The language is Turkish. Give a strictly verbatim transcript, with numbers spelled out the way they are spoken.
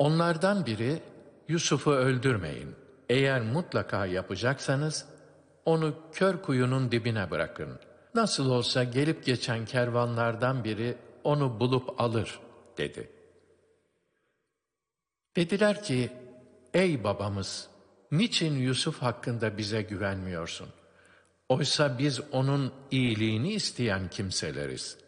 Onlardan biri, Yusuf'u öldürmeyin. Eğer mutlaka yapacaksanız, onu kör kuyunun dibine bırakın. Nasıl olsa gelip geçen kervanlardan biri onu bulup alır, dedi. Dediler ki, ey babamız, niçin Yusuf hakkında bize güvenmiyorsun? Oysa biz onun iyiliğini isteyen kimseleriz.